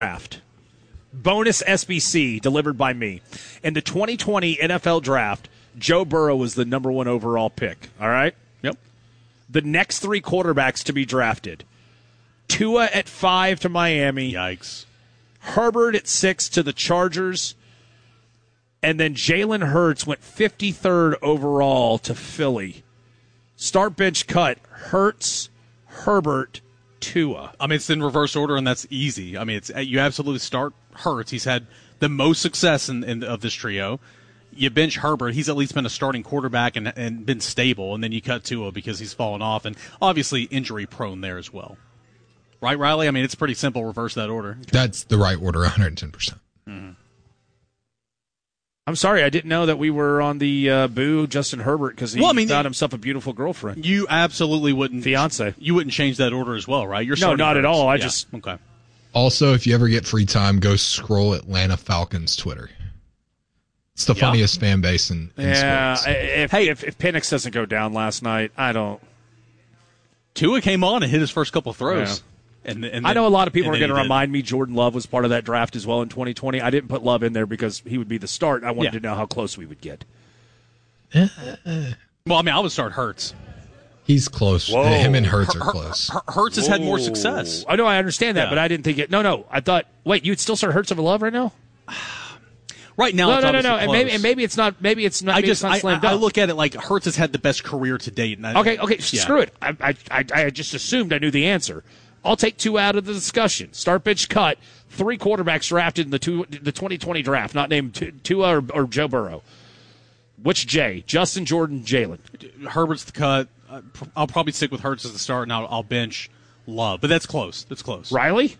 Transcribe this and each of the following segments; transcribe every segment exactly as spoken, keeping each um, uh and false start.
Draft. Bonus S B C delivered by me. In the twenty twenty N F L Draft, Joe Burrow was the number one overall pick. All right? Yep. The next three quarterbacks to be drafted. Tua at five to Miami. Yikes. Herbert at six to the Chargers. And then Jalen Hurts went fifty-third overall to Philly. Start bench cut. Hurts, Herbert, Tua. I mean, it's in reverse order, and that's easy. I mean, it's you absolutely start Hurts. He's had the most success in, in of this trio. You bench Herbert. He's at least been a starting quarterback and, and been stable. And then you cut Tua because he's fallen off, and obviously injury-prone there as well. Right, Riley? I mean, it's pretty simple. Reverse that order. That's the right order, one hundred ten percent. Mm-hmm. I'm sorry, I didn't know that we were on the uh, boo Justin Herbert because he well, I mean, found himself a beautiful girlfriend. You absolutely wouldn't. Fiance. You wouldn't change that order as well, right? You're no, not Hurts. at all. I yeah. just. Okay. Also, if you ever get free time, go scroll Atlanta Falcons Twitter. It's the yeah. funniest fan base in, in yeah, sports. If, hey, if, if Penix doesn't go down last night, I don't. Tua came on and hit his first couple throws. Yeah. And, and then, I know a lot of people are going to did. remind me Jordan Love was part of that draft as well in twenty twenty. I didn't put Love in there because he would be the start. I wanted yeah. to know how close we would get. Well, I mean, I would start Hurts. He's close. Whoa. Him and Hurts are close. Hurts has Whoa. had more success. I know, I understand that, yeah. but I didn't think it. No, no. I thought, wait, you'd still start Hurts over Love right now? Right now, no, it's no, no, no. Close. And maybe, and maybe it's not. Maybe it's not. I maybe just, it's not I, slam I, dunk. I look at it like Hurts has had the best career to date. And I, okay, okay, yeah. screw it. I, I, I, I just assumed I knew the answer. I'll take two out of the discussion. Start bench cut. Three quarterbacks drafted in the two, the twenty twenty draft, not named Tua or, or Joe Burrow. Which Jay? Justin, Jordan, Jalen. Herbert's the cut. I'll probably stick with Hurts as the start, and I'll, I'll bench Love. But that's close. That's close. Riley?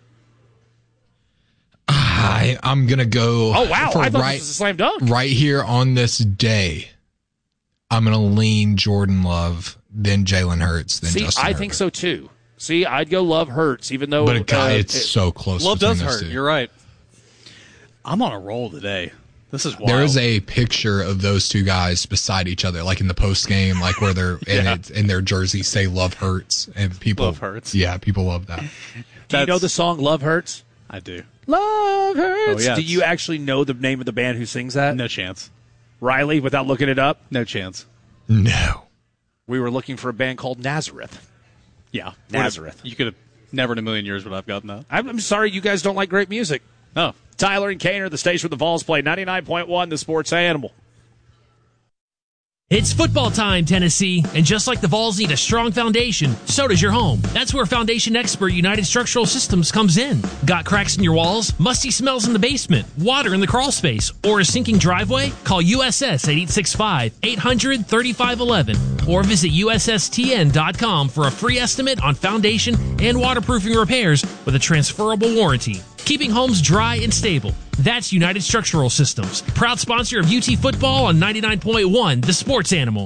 I, I'm going to go. Oh, wow. For I thought right, this was a slam dunk. Right here on this day, I'm going to lean Jordan Love, then Jalen Hurts, then See, Justin I Herbert. think so, too. See, I'd go Love Hurts, even though. But it, uh, it's it, so close. Love does hurt. Two. You're right. I'm on a roll today. This is wild. There is a picture of those two guys beside each other, like in the post game, like where they're yeah. in, it, in their jerseys say "Love Hurts," and people Love Hurts. Yeah, people love that. Do you know the song "Love Hurts"? I do. Love Hurts. Oh, yeah, do you actually know the name of the band who sings that? No chance. Riley, without looking it up? No chance. No. We were looking for a band called Nazareth. Yeah, Nazareth. You could have never in a million years would I've gotten that. I'm, I'm sorry you guys don't like great music. No. Tyler and Kane are the station where the Vols play. ninety-nine point one, the Sports Animal. It's football time, Tennessee, and just like the Vols need a strong foundation, so does your home. That's where foundation expert United Structural Systems comes in. Got cracks in your walls, musty smells in the basement, water in the crawl space, or a sinking driveway? Call U S S at eight six five, eight hundred, thirty-five eleven or visit U S S T N dot com for a free estimate on foundation and waterproofing repairs with a transferable warranty. Keeping homes dry and stable. That's United Structural Systems, proud sponsor of U T football on ninety-nine point one, the Sports Animal.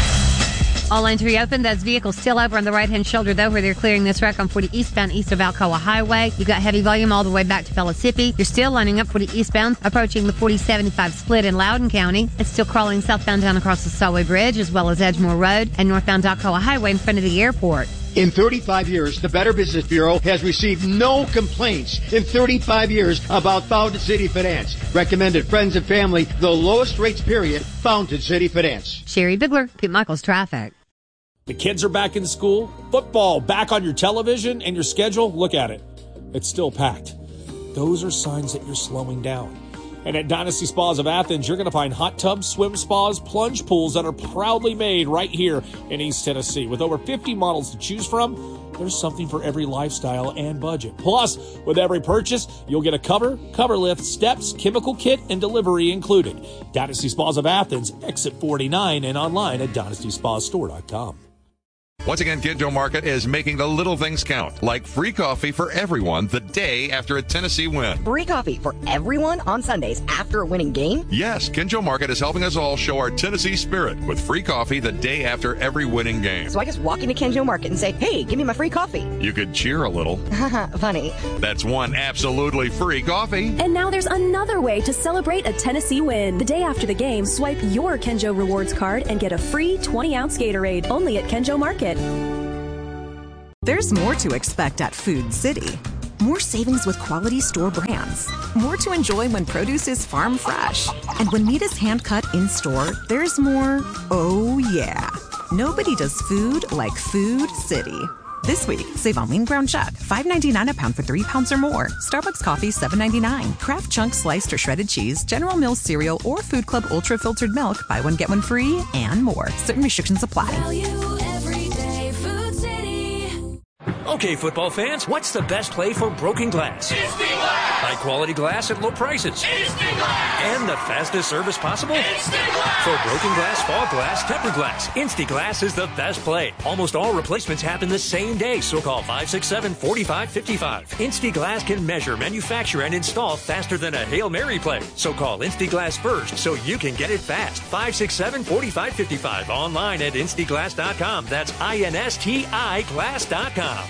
All lanes reopened. Those vehicles still over on the right-hand shoulder, though, where they're clearing this wreck on forty eastbound east of Alcoa Highway. You've got heavy volume all the way back to Pellissippi. You're still lining up forty eastbound, approaching the forty seventy-five split in Loudoun County. It's still crawling southbound down across the Solway Bridge, as well as Edgemore Road and northbound Alcoa Highway in front of the airport. In thirty-five years, the Better Business Bureau has received no complaints in thirty-five years about Fountain City Finance. Recommended friends and family, the lowest rates period, Fountain City Finance. Sherry Bigler, Pete Michaels Traffic. The kids are back in school, football back on your television and your schedule. Look at it. It's still packed. Those are signs that you're slowing down. And at Dynasty Spas of Athens, you're going to find hot tubs, swim spas, plunge pools that are proudly made right here in East Tennessee. With over fifty models to choose from, there's something for every lifestyle and budget. Plus, with every purchase, you'll get a cover, cover lift, steps, chemical kit, and delivery included. Dynasty Spas of Athens, exit forty-nine, and online at dynasty spa store dot com. Once again, Kinjo Market is making the little things count, like free coffee for everyone the day after a Tennessee win. Free coffee for everyone on Sundays after a winning game? Yes, Kinjo Market is helping us all show our Tennessee spirit with free coffee the day after every winning game. So I just walk into Kinjo Market and say, hey, give me my free coffee. You could cheer a little. Funny. That's one absolutely free coffee. And now there's another way to celebrate a Tennessee win. The day after the game, swipe your Kinjo Rewards card and get a free twenty-ounce Gatorade only at Kinjo Market. There's more to expect at Food City. More savings with quality store brands. More to enjoy when produce is farm fresh. And when meat is hand-cut in-store, there's more, oh yeah. Nobody does food like Food City. This week, save on lean ground chuck, five ninety-nine a pound for three pounds or more. Starbucks coffee, seven ninety-nine. Kraft Chunk sliced or shredded cheese, General Mills cereal, or Food Club Ultra Filtered Milk. Buy one, get one free, and more. Certain restrictions apply. Value every day, Food City. Okay, football fans, what's the best play for broken glass? Instant Glass! High quality glass at low prices. Instant Glass! And the fastest service possible? Instant Glass! For broken glass, fall glass, tempered glass, Instant Glass is the best play. Almost all replacements happen the same day, so call five six seven, four five five five. Instant Glass can measure, manufacture, and install faster than a Hail Mary play. So call Instant Glass first so you can get it fast. five six seven, four five five five. Online at instant glass dot com. That's I N S T I glass dot com.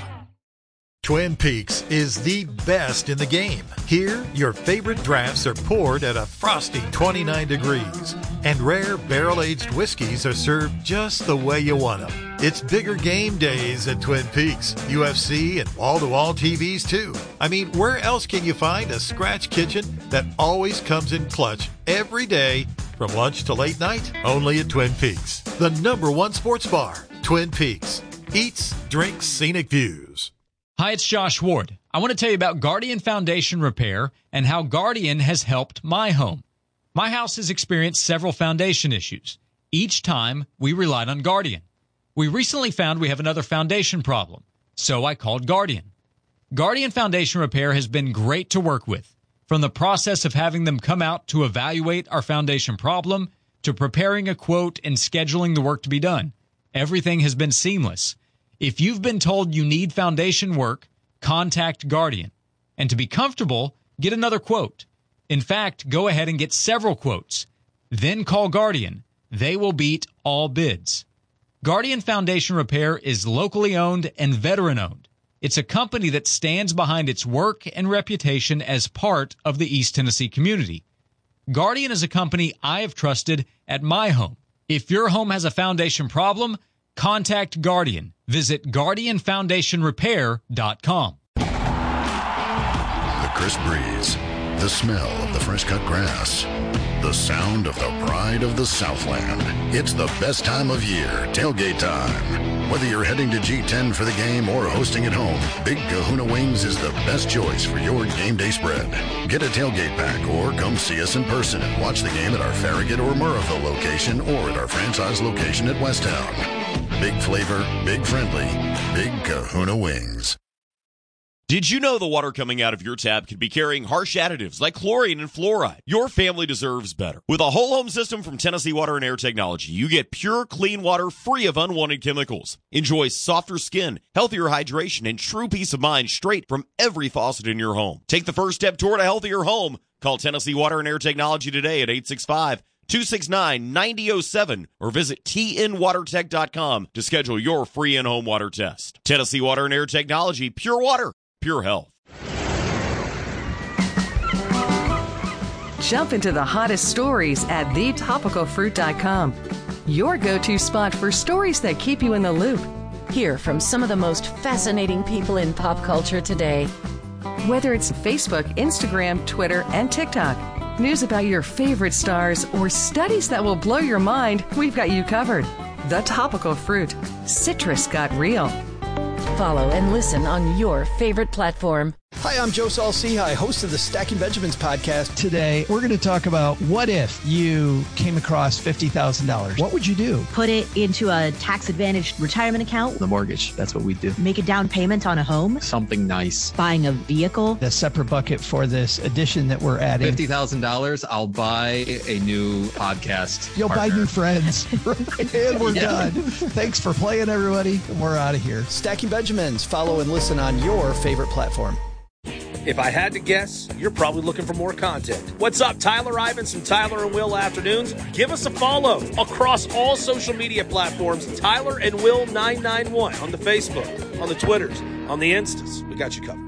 Twin Peaks is the best in the game. Here, your favorite drafts are poured at a frosty twenty-nine degrees, and rare barrel-aged whiskeys are served just the way you want them. It's bigger game days at Twin Peaks, U F C and wall-to-wall T Vs too. I mean, where else can you find a scratch kitchen that always comes in clutch every day from lunch to late night? Only at Twin Peaks, the number one sports bar. Twin Peaks. Eats, drinks, scenic views. Hi, it's Josh Ward. I want to tell you about Guardian Foundation Repair and how Guardian has helped my home. My house has experienced several foundation issues. Each time, we relied on Guardian. We recently found we have another foundation problem, so I called Guardian. Guardian Foundation Repair has been great to work with. From the process of having them come out to evaluate our foundation problem to preparing a quote and scheduling the work to be done, everything has been seamless. If you've been told you need foundation work, contact Guardian. And to be comfortable, get another quote. In fact, go ahead and get several quotes. Then call Guardian. They will beat all bids. Guardian Foundation Repair is locally owned and veteran-owned. It's a company that stands behind its work and reputation as part of the East Tennessee community. Guardian is a company I have trusted at my home. If your home has a foundation problem, contact Guardian. Visit guardian foundation repair dot com. The crisp breeze, the smell of the fresh cut grass, the sound of the pride of the Southland. It's the best time of year, tailgate time. Whether you're heading to G ten for the game or hosting at home, Big Kahuna Wings is the best choice for your game day spread. Get a tailgate pack or come see us in person and watch the game at our Farragut or Murrahville location or at our franchise location at Westtown. Big flavor, big friendly, Big Kahuna Wings. Did you know the water coming out of your tap could be carrying harsh additives like chlorine and fluoride? Your family deserves better. With a whole home system from Tennessee Water and Air Technology, you get pure, clean water free of unwanted chemicals. Enjoy softer skin, healthier hydration, and true peace of mind straight from every faucet in your home. Take the first step toward a healthier home. Call Tennessee Water and Air Technology today at eight six five, two six nine, nine zero zero seven or visit T N water tech dot com to schedule your free in-home water test. Tennessee Water and Air Technology, pure water, pure health. Jump into the hottest stories at the topical fruit dot com. Your go-to spot for stories that keep you in the loop. Hear from some of the most fascinating people in pop culture today. Whether it's Facebook, Instagram, Twitter, and TikTok, news about your favorite stars, or studies that will blow your mind, we've got you covered. The Topical Fruit. Citrus got real. Follow and listen on your favorite platform. Hi, I'm Joe Saul-Sehy, host of the Stacking Benjamins podcast. Today, we're going to talk about what if you came across fifty thousand dollars. What would you do? Put it into a tax-advantaged retirement account. The mortgage. That's what we do. Make a down payment on a home. Something nice. Buying a vehicle. A separate bucket for this addition that we're adding. fifty thousand dollars, I'll buy a new podcast You'll partner. buy new friends. And we're Yeah. done. Thanks for playing, everybody. We're out of here. Stacking Benjamins. Follow and listen on your favorite platform. If I had to guess, you're probably looking for more content. What's up, Tyler Ivins from Tyler and Will Afternoons? Give us a follow across all social media platforms. Tyler and Will nine nine one on the Facebook, on the Twitters, on the Instas. We got you covered.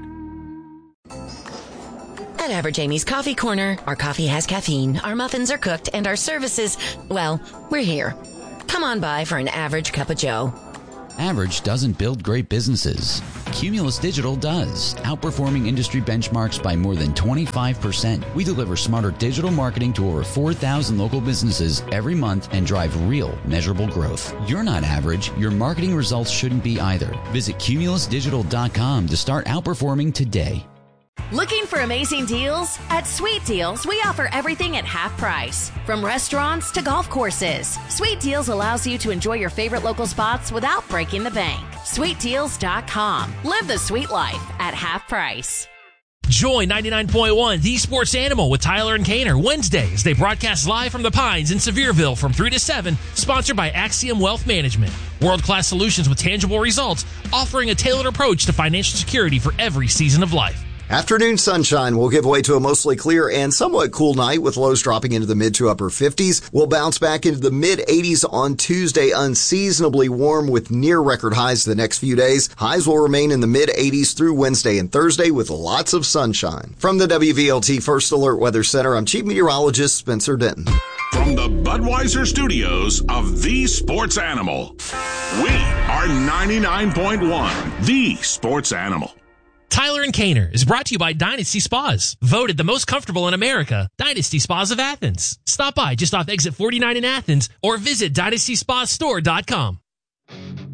At Average Amy's Coffee Corner, our coffee has caffeine, our muffins are cooked, and our services, well, we're here. Come on by for an average cup of joe. Average doesn't build great businesses. Cumulus Digital does, outperforming industry benchmarks by more than twenty-five percent. We deliver smarter digital marketing to over four thousand local businesses every month and drive real, measurable growth. You're not average. Your marketing results shouldn't be either. Visit cumulus digital dot com to start outperforming today. Looking for amazing deals? At Sweet Deals, we offer everything at half price. From restaurants to golf courses, Sweet Deals allows you to enjoy your favorite local spots without breaking the bank. sweet deals dot com. Live the sweet life at half price. Join ninety-nine point one The Sports Animal with Tyler and Kaner Wednesdays. They broadcast live from the Pines in Sevierville from three to seven, sponsored by Axiom Wealth Management. World-class solutions with tangible results, offering a tailored approach to financial security for every season of life. Afternoon sunshine will give way to a mostly clear and somewhat cool night with lows dropping into the mid to upper fifties. We'll bounce back into the mid eighties on Tuesday, unseasonably warm with near record highs the next few days. Highs will remain in the mid eighties through Wednesday and Thursday with lots of sunshine. From the W V L T First Alert Weather Center, I'm Chief Meteorologist Spencer Denton. From the Budweiser studios of The Sports Animal, we are ninety-nine point one The Sports Animal. Tyler and Kaner is brought to you by Dynasty Spas, voted the most comfortable in America. Dynasty Spas of Athens. Stop by just off exit forty-nine in Athens or visit dynasty spa store dot com.